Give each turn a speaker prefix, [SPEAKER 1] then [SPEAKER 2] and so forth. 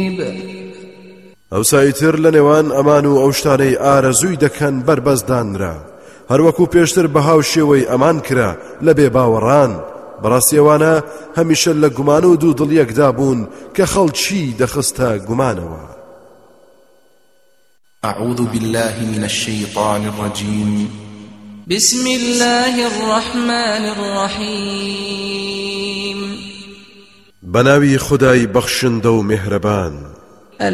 [SPEAKER 1] ئەو سایتر لە نێوان ئەمان و ئەو شتانەی ئارەزووی دەکەن بربەزدانرا هەروەکو پێشتر بە هاو شێوەی ئەمان کرا لە بێباوەڕان بەڕاستیەوانە هەمیشە لە گومان و دوودڵیەکدا بوون کە خەڵکی دەخستە گومانەوە.
[SPEAKER 2] أعوذ بالله من الشيطان الرجيم.
[SPEAKER 3] بسم الله الرحمن الرحيم.
[SPEAKER 1] بناوي خداي بخشندو مهربان.